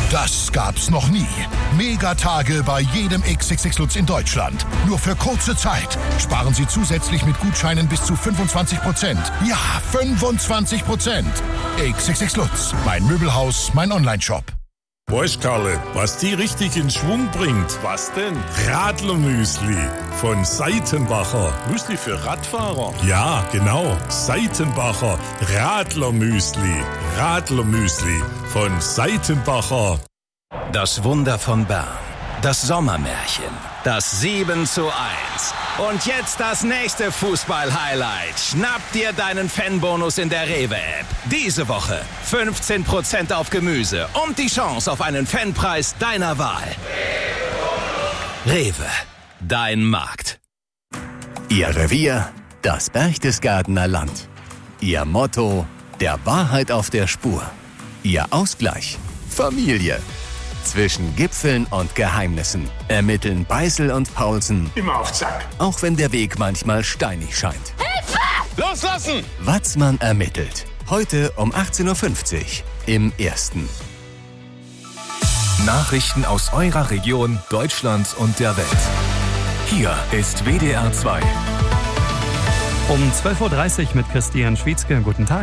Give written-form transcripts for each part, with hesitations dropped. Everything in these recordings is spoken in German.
Das gab's noch nie. Megatage bei jedem XXX Lutz in Deutschland. Nur für kurze Zeit. Sparen Sie zusätzlich mit Gutscheinen bis zu 25%. Ja, 25%. XXX Lutz. Mein Möbelhaus, mein Onlineshop. Weißt, Karle, was die richtig in Schwung bringt? Was denn? Radlermüsli von Seitenbacher. Müsli für Radfahrer? Ja, genau. Seitenbacher Radlermüsli. Radlermüsli von Seitenbacher. Das Wunder von Bern. Das Sommermärchen. Das 7:1. Und jetzt das nächste Fußball-Highlight. Schnapp dir deinen Fanbonus in der Rewe-App. Diese Woche 15% auf Gemüse und die Chance auf einen Fanpreis deiner Wahl. Rewe, dein Markt. Ihr Revier, das Berchtesgadener Land. Ihr Motto, der Wahrheit auf der Spur. Ihr Ausgleich, Familie. Zwischen Gipfeln und Geheimnissen ermitteln Beißel und Paulsen. Immer auf Zack. Auch wenn der Weg manchmal steinig scheint. Hilfe! Loslassen! Watzmann ermittelt. Heute um 18.50 Uhr im Ersten. Nachrichten aus eurer Region, Deutschland und der Welt. Hier ist WDR 2. Um 12.30 Uhr mit Christian Schwietzke. Guten Tag.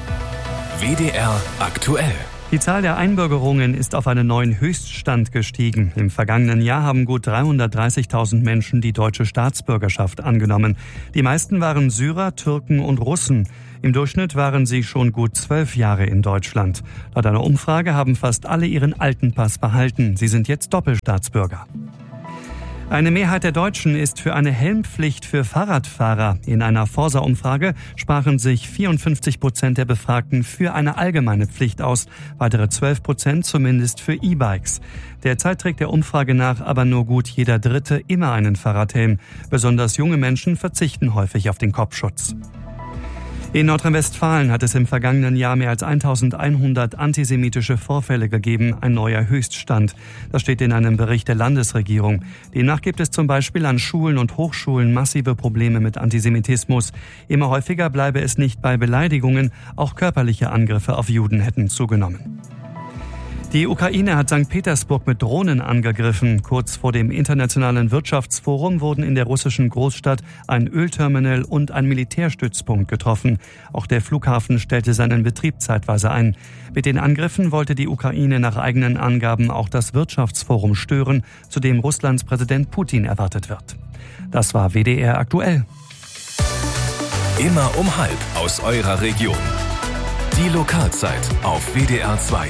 WDR aktuell. Die Zahl der Einbürgerungen ist auf einen neuen Höchststand gestiegen. Im vergangenen Jahr haben gut 330.000 Menschen die deutsche Staatsbürgerschaft angenommen. Die meisten waren Syrer, Türken und Russen. Im Durchschnitt waren sie schon gut 12 Jahre in Deutschland. Laut einer Umfrage haben fast alle ihren alten Pass behalten. Sie sind jetzt Doppelstaatsbürger. Eine Mehrheit der Deutschen ist für eine Helmpflicht für Fahrradfahrer. In einer Forsa-Umfrage sprachen sich 54% der Befragten für eine allgemeine Pflicht aus, weitere 12% zumindest für E-Bikes. Derzeit trägt der Umfrage nach aber nur gut jeder Dritte immer einen Fahrradhelm. Besonders junge Menschen verzichten häufig auf den Kopfschutz. In Nordrhein-Westfalen hat es im vergangenen Jahr mehr als 1100 antisemitische Vorfälle gegeben, ein neuer Höchststand. Das steht in einem Bericht der Landesregierung. Demnach gibt es zum Beispiel an Schulen und Hochschulen massive Probleme mit Antisemitismus. Immer häufiger bleibe es nicht bei Beleidigungen, auch körperliche Angriffe auf Juden hätten zugenommen. Die Ukraine hat St. Petersburg mit Drohnen angegriffen. Kurz vor dem Internationalen Wirtschaftsforum wurden in der russischen Großstadt ein Ölterminal und ein Militärstützpunkt getroffen. Auch der Flughafen stellte seinen Betrieb zeitweise ein. Mit den Angriffen wollte die Ukraine nach eigenen Angaben auch das Wirtschaftsforum stören, zu dem Russlands Präsident Putin erwartet wird. Das war WDR aktuell. Immer um 12:30 aus eurer Region. Die Lokalzeit auf WDR 2.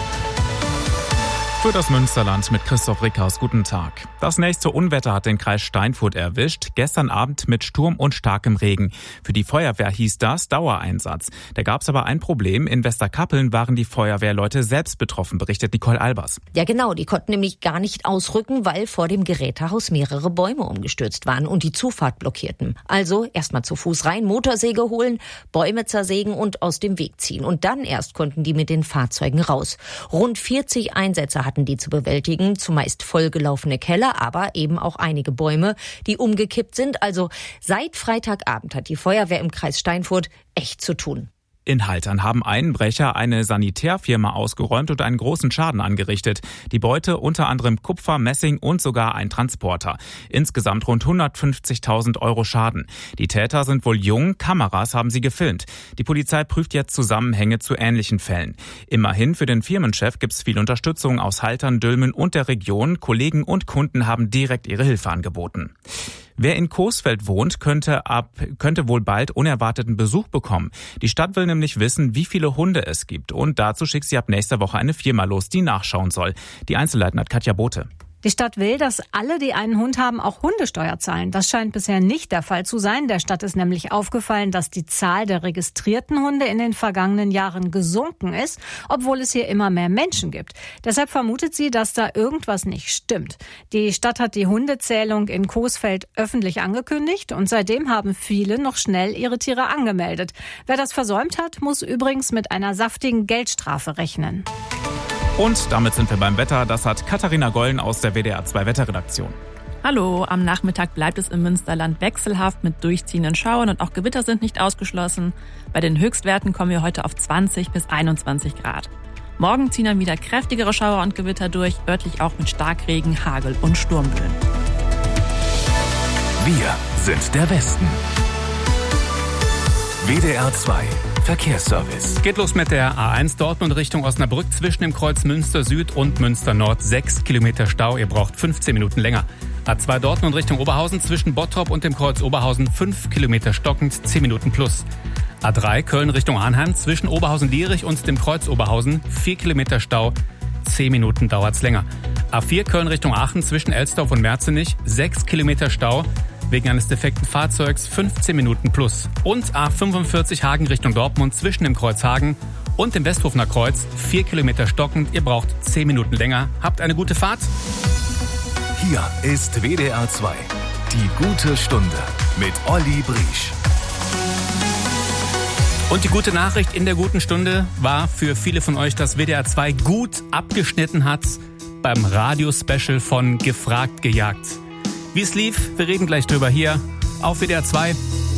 Für das Münsterland mit Christoph Rickhaus. Guten Tag. Das nächste Unwetter hat den Kreis Steinfurt erwischt. Gestern Abend mit Sturm und starkem Regen. Für die Feuerwehr hieß das Dauereinsatz. Da gab es aber ein Problem. In Westerkappeln waren die Feuerwehrleute selbst betroffen, berichtet Nicole Albers. Ja genau, die konnten nämlich gar nicht ausrücken, weil vor dem Gerätehaus mehrere Bäume umgestürzt waren und die Zufahrt blockierten. Also erstmal zu Fuß rein, Motorsäge holen, Bäume zersägen und aus dem Weg ziehen. Und dann erst konnten die mit den Fahrzeugen raus. Rund 40 Einsätze hatten die zu bewältigen, zumeist vollgelaufene Keller, aber eben auch einige Bäume, die umgekippt sind. Also seit Freitagabend hat die Feuerwehr im Kreis Steinfurt echt zu tun. In Haltern haben Einbrecher eine Sanitärfirma ausgeräumt und einen großen Schaden angerichtet. Die Beute unter anderem Kupfer, Messing und sogar ein Transporter. Insgesamt rund 150.000 € Schaden. Die Täter sind wohl jung, Kameras haben sie gefilmt. Die Polizei prüft jetzt Zusammenhänge zu ähnlichen Fällen. Immerhin für den Firmenchef gibt es viel Unterstützung aus Haltern, Dülmen und der Region. Kollegen und Kunden haben direkt ihre Hilfe angeboten. Wer in Coesfeld wohnt, könnte wohl bald unerwarteten Besuch bekommen. Die Stadt will nämlich wissen, wie viele Hunde es gibt. Und dazu schickt sie ab nächster Woche eine Firma los, die nachschauen soll. Die Einzelheiten hat Katja Bote. Die Stadt will, dass alle, die einen Hund haben, auch Hundesteuer zahlen. Das scheint bisher nicht der Fall zu sein. Der Stadt ist nämlich aufgefallen, dass die Zahl der registrierten Hunde in den vergangenen Jahren gesunken ist, obwohl es hier immer mehr Menschen gibt. Deshalb vermutet sie, dass da irgendwas nicht stimmt. Die Stadt hat die Hundezählung in Coesfeld öffentlich angekündigt und seitdem haben viele noch schnell ihre Tiere angemeldet. Wer das versäumt hat, muss übrigens mit einer saftigen Geldstrafe rechnen. Und damit sind wir beim Wetter. Das hat Katharina Gollen aus der WDR 2 Wetterredaktion. Hallo, am Nachmittag bleibt es im Münsterland wechselhaft mit durchziehenden Schauern und auch Gewitter sind nicht ausgeschlossen. Bei den Höchstwerten kommen wir heute auf 20 bis 21 Grad. Morgen ziehen dann wieder kräftigere Schauer und Gewitter durch, örtlich auch mit Starkregen, Hagel und Sturmböen. Wir sind der Westen. WDR 2 Verkehrsservice. Geht los mit der A1 Dortmund Richtung Osnabrück zwischen dem Kreuz Münster Süd und Münster Nord. 6 Kilometer Stau, ihr braucht 15 Minuten länger. A2 Dortmund Richtung Oberhausen zwischen Bottrop und dem Kreuz Oberhausen 5 Kilometer stockend, 10 Minuten plus. A3 Köln Richtung Arnhem zwischen Oberhausen-Lierich und dem Kreuz Oberhausen 4 Kilometer Stau, 10 Minuten dauert's länger. A4 Köln Richtung Aachen zwischen Elsdorf und Merzenich 6 Kilometer Stau. Wegen eines defekten Fahrzeugs 15 Minuten plus. Und A45 Hagen Richtung Dortmund zwischen dem Kreuz Hagen und dem Westhofener Kreuz 4 Kilometer stockend. Ihr braucht 10 Minuten länger. Habt eine gute Fahrt. Hier ist WDR 2. Die gute Stunde mit Olli Briesch. Und die gute Nachricht in der guten Stunde war für viele von euch, dass WDR 2 gut abgeschnitten hat beim Radio-Special von Gefragt, Gejagt. Wie es lief, wir reden gleich drüber hier auf WDR 2.